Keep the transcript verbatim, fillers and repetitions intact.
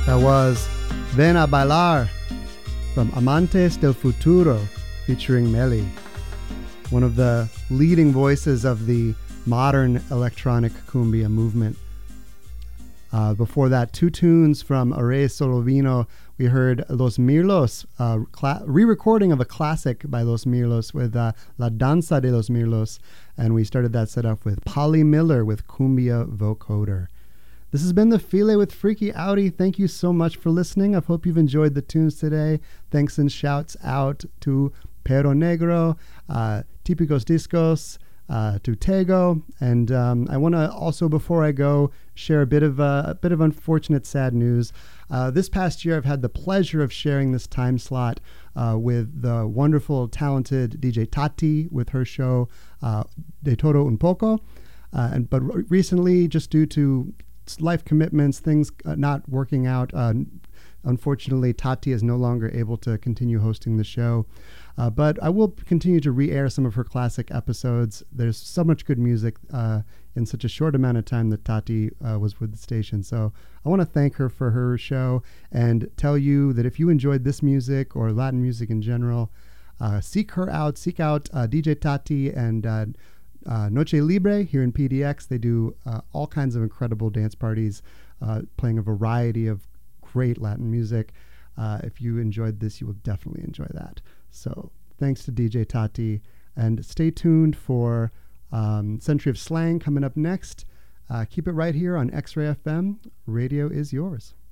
That was Ven a Bailar from Amantes del Futuro featuring Meli, one of the leading voices of the modern electronic cumbia movement. Uh, before that, two tunes from Array Solovino. We heard Los Mirlos, uh, cla- re-recording of a classic by Los Mirlos with uh, La Danza de los Mirlos, and we started that set off with Polly Miller with Cumbia Vocoder. This has been the File with Freaky Audi. Thank you so much for listening. I hope you've enjoyed the tunes today. Thanks and shouts out to Perro Negro, uh, Típicos Discos, Uh, to Tego, and um, I want to also, before I go, share a bit of uh, a bit of unfortunate, sad news. Uh, this past year, I've had the pleasure of sharing this time slot uh, with the wonderful, talented D J Tati with her show uh, De Todo Un Poco, uh, and but r- recently, just due to life commitments, things uh, not working out, uh, unfortunately, Tati is no longer able to continue hosting the show. Uh, but I will continue to re-air some of her classic episodes. There's so much good music uh, in such a short amount of time that Tati uh, was with the station. So I want to thank her for her show and tell you that if you enjoyed this music or Latin music in general, uh, seek her out. Seek out uh, D J Tati and uh, uh, Noche Libre here in P D X. They do uh, all kinds of incredible dance parties, uh, playing a variety of great Latin music. Uh, if you enjoyed this, you will definitely enjoy that. So thanks to D J Tati, and stay tuned for um, Century of Slang coming up next. Uh, keep it right here on X-Ray F M. Radio is yours.